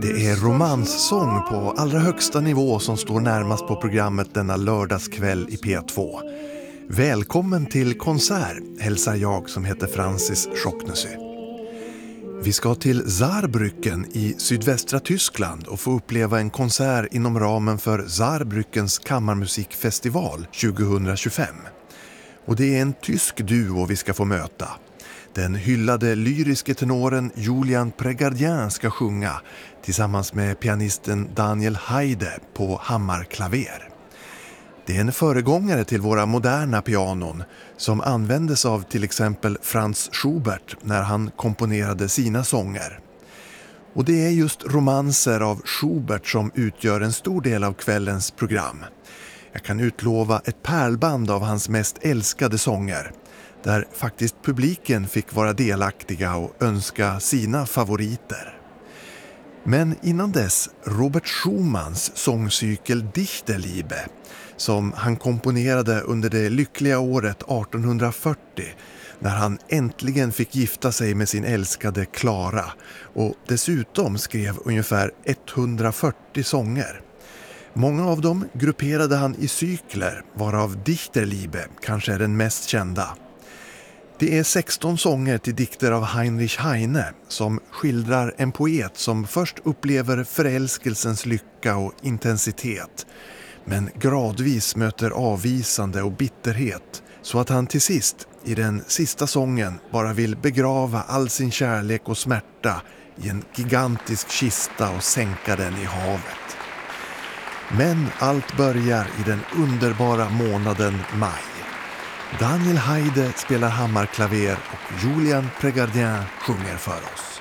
Det är romanssång på allra högsta nivå som står närmast på programmet denna lördagskväll i P2. Välkommen till konsert, hälsar jag som heter Francis Schocknesy. Vi ska till Saarbrücken i sydvästra Tyskland och få uppleva en konsert inom ramen för Saarbrückens kammarmusikfestival 2025. Och det är en tysk duo vi ska få möta. Den hyllade lyriske tenoren Julian Pregardien ska sjunga tillsammans med pianisten Daniel Heide på hammarklaver. Det är en föregångare till våra moderna pianon som användes av till exempel Franz Schubert när han komponerade sina sånger. Och det är just romanser av Schubert som utgör en stor del av kvällens program. Jag kan utlova ett pärlband av hans mest älskade sånger, där faktiskt publiken fick vara delaktiga och önska sina favoriter. Men innan dess Robert Schumanns sångcykel Dichterliebe, som han komponerade under det lyckliga året 1840 när han äntligen fick gifta sig med sin älskade Clara och dessutom skrev ungefär 140 sånger. Många av dem grupperade han i cykler, varav Dichterliebe kanske är den mest kända. Det är 16 sånger till dikter av Heinrich Heine som skildrar en poet som först upplever förälskelsens lycka och intensitet, men gradvis möter avvisande och bitterhet, så att han till sist, i den sista sången, bara vill begrava all sin kärlek och smärta i en gigantisk kista och sänka den i havet. Men allt börjar i den underbara månaden maj. Daniel Heide spelar hammarklaver och Julian Pregardien sjunger för oss.